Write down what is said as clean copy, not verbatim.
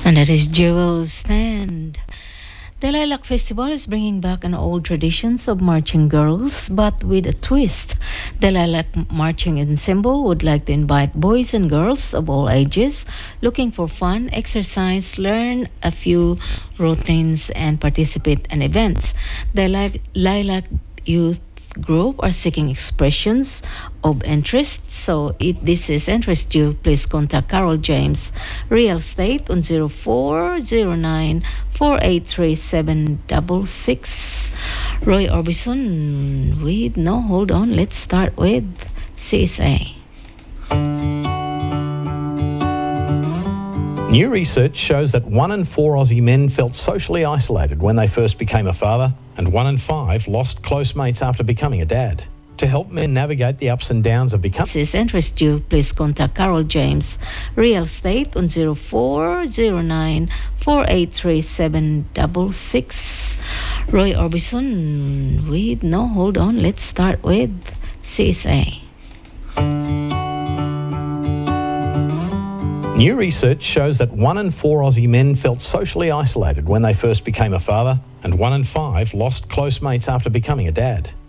And that is Jewel Stand. The Lilac Festival is bringing back an old traditions of marching girls, but with a twist. The Lilac Marching Ensemble would like to invite boys and girls of all ages looking for fun, exercise, learn a few routines, and participate in events. The Lilac Youth Group are seeking expressions of interest. So if this is interest you, please contact Carol James Real Estate on 0409 483766. Roy Orbison with hold on, let's start with CSA. New research shows that 1 in 4 Aussie men felt socially isolated when they first became a father, and 1 in 5 lost close mates after becoming a dad. To help men navigate the ups and downs of becoming... If this interest you, please contact Carol James Real Estate on 0409 483766. Roy Orbison with hold on, let's start with CSA. New research shows that 1 in 4 Aussie men felt socially isolated when they first became a father, and 1 in 5 lost close mates after becoming a dad.